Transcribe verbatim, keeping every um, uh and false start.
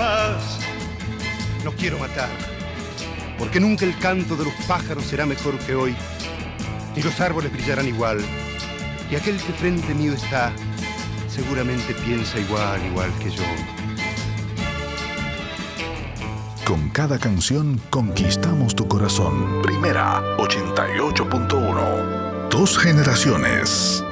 paz. No quiero matar, porque nunca el canto de los pájaros será mejor que hoy, ni los árboles brillarán igual, y aquel que frente mío está seguramente piensa igual, igual que yo. Con cada canción conquistamos tu corazón. Primera ochenta y ocho punto uno. Dos generaciones.